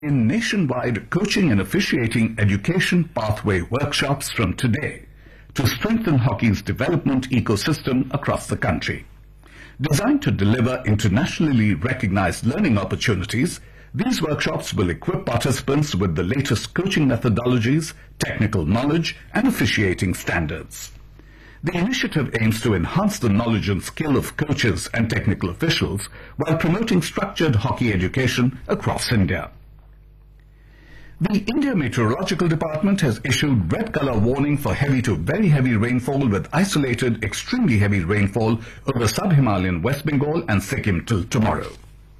in nationwide coaching and officiating education pathway workshops from today to strengthen hockey's development ecosystem across the country. Designed to deliver internationally recognized learning opportunities, these workshops will equip participants with the latest coaching methodologies, technical knowledge, and officiating standards. The initiative aims to enhance the knowledge and skill of coaches and technical officials while promoting structured hockey education across India. The India Meteorological Department has issued red color warning for heavy to very heavy rainfall with isolated extremely heavy rainfall over sub-Himalayan West Bengal and Sikkim till tomorrow.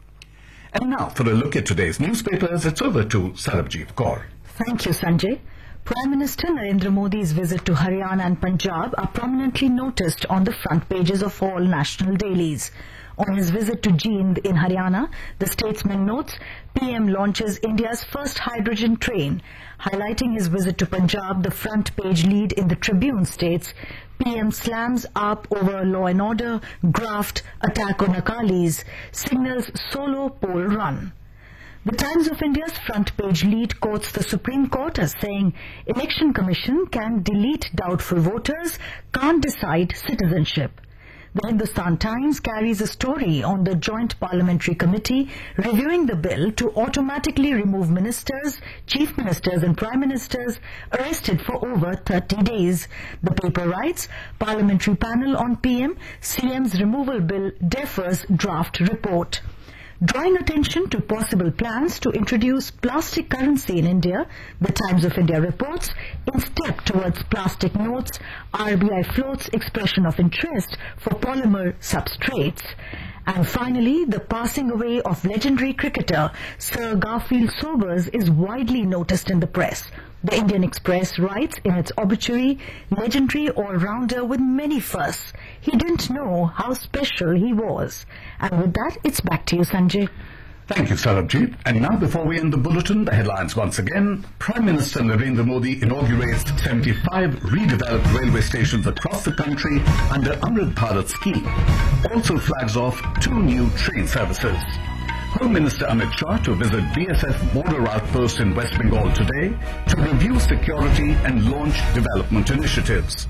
And now for a look at today's newspapers, it's over to Sarabjit Kaur. Thank you, Sanjay. Prime Minister Narendra Modi's visit to Haryana and Punjab are prominently noticed on the front pages of all national dailies. On his visit to Jind in Haryana, the statesman notes PM launches India's first hydrogen train. Highlighting his visit to Punjab, the front page lead in the Tribune states, PM slams up over law and order, graft, attack on Akalis, signals solo poll run. The Times of India's front page lead quotes the Supreme Court as saying, Election Commission can delete doubtful voters, can't decide citizenship. The Hindustan Times carries a story on the Joint Parliamentary Committee reviewing the bill to automatically remove ministers, chief ministers and prime ministers arrested for over 30 days. The paper writes, Parliamentary panel on PM, CM's removal bill defers draft report. Drawing attention to possible plans to introduce plastic currency in India, the Times of India reports, in step towards plastic notes, RBI floats expression of interest for polymer substrates. And finally, the passing away of legendary cricketer Sir Garfield Sobers is widely noticed in the press. The Indian Express writes in its obituary, legendary all-rounder with many firsts. He didn't know how special he was. And with that, it's back to you, Sanjay. Thank you, Sarabjit. And now, before we end the bulletin, the headlines once again. Prime Minister Narendra Modi inaugurates 75 redeveloped railway stations across the country under Amrit Bharat scheme. Also flags off 2 new train services. Home Minister Amit Shah to visit BSF border outpost in West Bengal today to review security and launch development initiatives.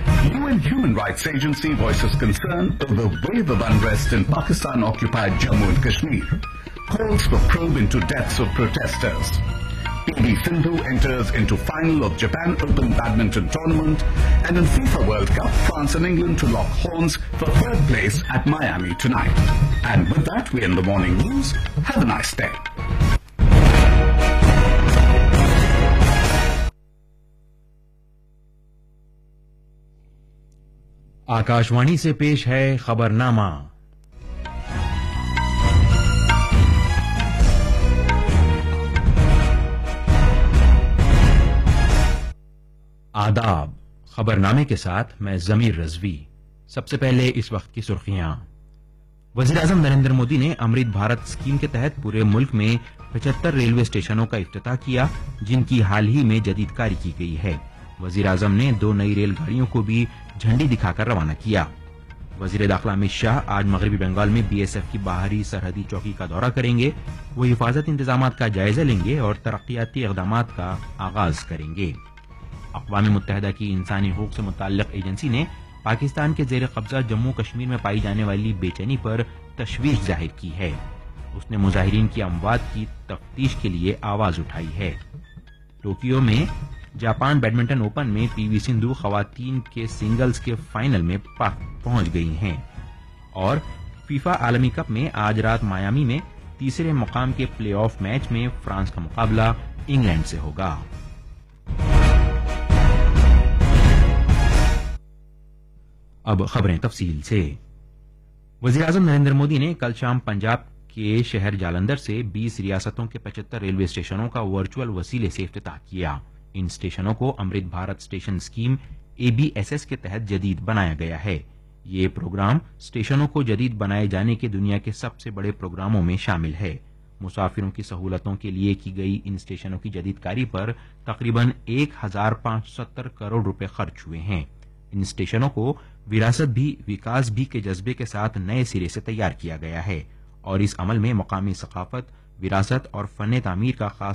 UN Human Rights Agency voices concern over wave of unrest in Pakistan-occupied Jammu and Kashmir. Calls for probe into deaths of protesters. PV Sindhu enters into final of Japan Open Badminton Tournament, and in FIFA World Cup, France and England to lock horns for 3rd place at Miami tonight. And with that, we end the morning news. Have a nice day. Akashvani से पेश है खबरनामा। आदाब। खबरनामे के साथ मैं जमीर रजवी। सबसे पहले इस वक्त की सुर्खियां। वजीर-ए-आजम नरेंद्र मोदी ने अमृत भारत स्कीम के तहत पूरे मुल्क में 75 रेलवे स्टेशनों का इफ्तिताह किया, जिनकी हाल ही में जदीदकारी की गई है। वजीर-ए-आजम ने 2 नई रेलगाड़ियों को भी झंडी दिखाकर रवाना किया। वजीर दाखिला अमित शाह आज मगरबी बंगाल में बीएसएफ की बाहरी सरहदी चौकी का दौरा करेंगे। वो हिफाजत इंतजाम का जायजा लेंगे और तरक्याती इक़दाम का आगाज करेंगे। अक़वाम मुत्तहिदा की इंसानी हकूक़ से मुतल्लिक़ एजेंसी ने पाकिस्तान के जेर कब्जा जम्मू कश्मीर में पाई जाने वाली बेचैनी पर तशवीश जाहिर की है। उसने मुजाहिरीन की अमवात की तफ्तीश के लिए आवाज उठाई है। टोक्यो में जापान बैडमिंटन ओपन में पीवी सिंधु खवातीन के सिंगल्स के फाइनल में पहुंच गई हैं। और फीफा आलमी कप में आज रात मायामी में तीसरे मुकाम के प्लेऑफ मैच में फ्रांस का मुकाबला इंग्लैंड से होगा। अब खबरें तफसील से। वज़ीर-ए-आज़म नरेंद्र मोदी ने कल शाम पंजाब के शहर जालंधर से 20 रियासतों के 75 रेलवे स्टेशनों का वर्चुअल वसीले से इफ्तिताह किया। इन स्टेशनों को Amrit Bharat station scheme ABSS के तहत जदीद बनाया गया है। ये प्रोग्राम स्टेशनों को जदीद बनाए जाने के दुनिया के सबसे बड़े प्रोग्रामों में शामिल है। मुसाफिरों की सहूलतों के लिए की गई इन स्टेशनों की जदीदकारी पर तकरीबन 1570 करोड़ रुपए खर्च हुए हैं। इन स्टेशनों को विरासत भी विकास भी के जज्बे के साथ नए सिरे से तैयार किया गया है और इस अमल में मकामी सकाफत, विरासत और फन तामीर का खास